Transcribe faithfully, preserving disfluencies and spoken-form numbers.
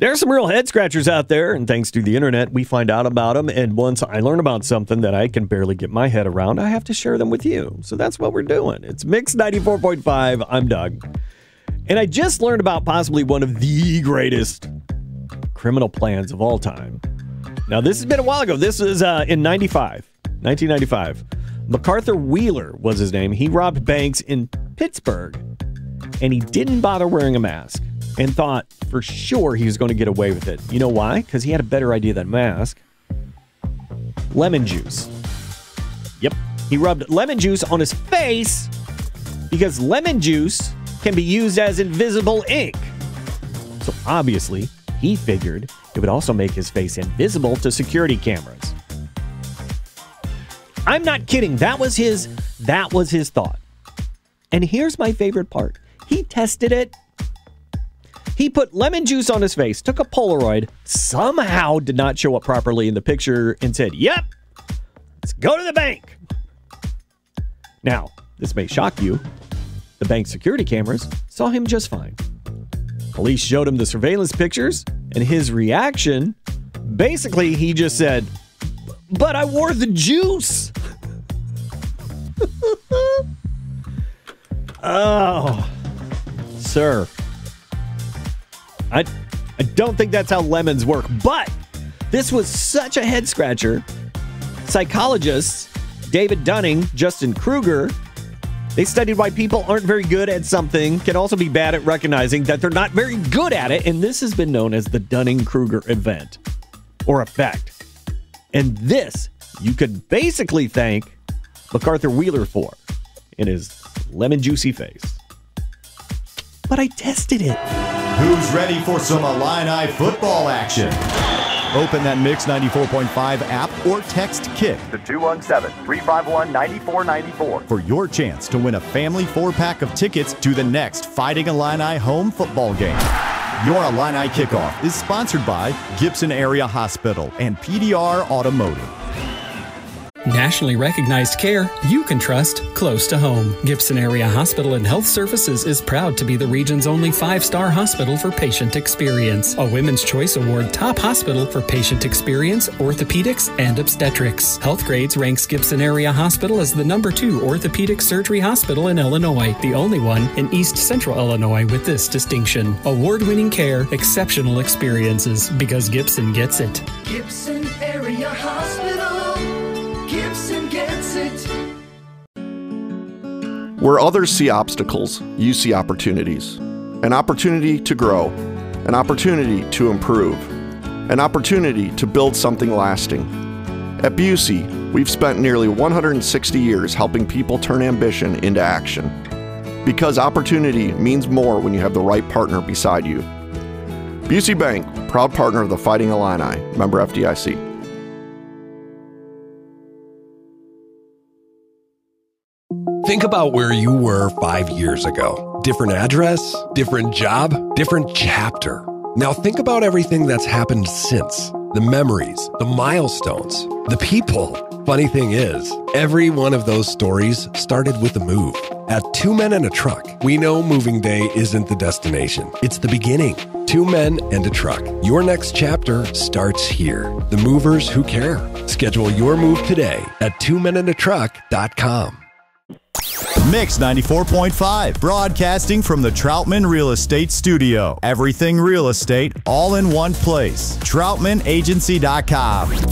There are some real head scratchers out there, and thanks to the internet, we find out about them. And once I learn about something that I can barely get my head around, I have to share them with you. So that's what we're doing. It's Mix ninety-four point five. I'm Doug. And I just learned about possibly one of the greatest criminal plans of all time. Now, this has been a while ago. This is uh, in ninety-five, nineteen ninety-five. MacArthur Wheeler was his name. He robbed banks in Pittsburgh, and he didn't bother wearing a mask and thought for sure he was going to get away with it. You know why? Because he had a better idea than mask. Lemon juice. Yep. He rubbed lemon juice on his face because lemon juice can be used as invisible ink. So obviously, he figured it would also make his face invisible to security cameras. I'm not kidding. That was his, that was his thought. And here's my favorite part. He tested it. He put lemon juice on his face, took a Polaroid, somehow did not show up properly in the picture, and said, yep, let's go to the bank. Now, this may shock you. The bank security cameras saw him just fine. Police showed him the surveillance pictures, and his reaction, basically, he just said, but I wore the juice. Oh, sir. I, I don't think that's how lemons work, but this was such a head scratcher. Psychologists, David Dunning, Justin Kruger, they studied why people aren't very good at something, can also be bad at recognizing that they're not very good at it, and this has been known as the Dunning-Kruger event, or effect. And this, you could basically thank MacArthur Wheeler for, in his lemon juicy face. But I tested it. Who's ready for some Illini football action? Open that Mix ninety-four point five app or text KICK to two one seven, three five one, nine four nine four for your chance to win a family four-pack of tickets to the next Fighting Illini home football game. Your Illini Kickoff is sponsored by Gibson Area Hospital and P D R Automotive. Nationally recognized care you can trust close to home. Gibson Area Hospital and Health Services is proud to be the region's only five-star hospital for patient experience. A Women's Choice Award top hospital for patient experience, orthopedics, and obstetrics. Health Grades ranks Gibson Area Hospital as the number two orthopedic surgery hospital in Illinois, the only one in East Central Illinois with this distinction. Award-winning care, exceptional experiences, because Gibson gets it. Gibson Area Hospital. Gibson gets it. Where others see obstacles, you see opportunities. An opportunity to grow. An opportunity to improve. An opportunity to build something lasting. At Busey, we've spent nearly one hundred sixty years helping people turn ambition into action. Because opportunity means more when you have the right partner beside you. Busey Bank, proud partner of the Fighting Illini, member F D I C. Think about where you were five years ago. Different address, different job, different chapter. Now think about everything that's happened since. The memories, the milestones, the people. Funny thing is, every one of those stories started with a move. At Two Men and a Truck, we know moving day isn't the destination. It's the beginning. Two Men and a Truck. Your next chapter starts here. The movers who care. Schedule your move today at two men and a truck dot com. Mix ninety-four point five, broadcasting from the Troutman Real Estate Studio. Everything real estate, all in one place. troutman agency dot com.